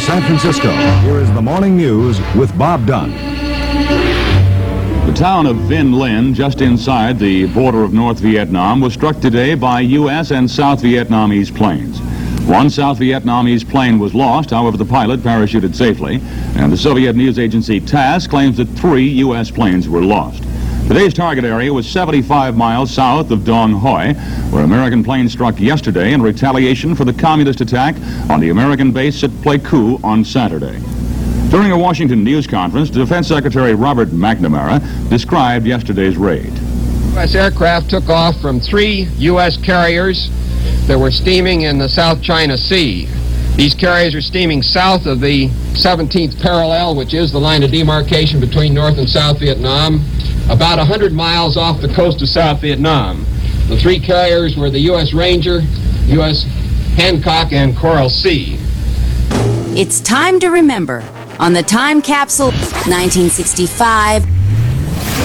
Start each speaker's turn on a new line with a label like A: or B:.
A: San Francisco, here is the Morning News with Bob Dunn.
B: The town of Vinh Linh, just inside the border of North Vietnam, was struck today by U.S. and South Vietnamese planes. One South Vietnamese plane was lost, however the pilot parachuted safely, and the Soviet news agency TASS claims that 3 U.S. planes were lost. Today's target area was 75 miles south of Dong Hoi, where American planes struck yesterday in retaliation for the communist attack on the American base at Pleiku on Saturday. During a Washington news conference, Defense Secretary Robert McNamara described yesterday's raid.
C: U.S. aircraft took off from 3 U.S. carriers that were steaming in the South China Sea. These carriers are steaming south of the 17th parallel, which is the line of demarcation between North and South Vietnam, about 100 miles off the coast of South Vietnam. The 3 carriers were the U.S. Ranger, U.S. Hancock, and Coral Sea.
D: It's time to remember on the time capsule 1965.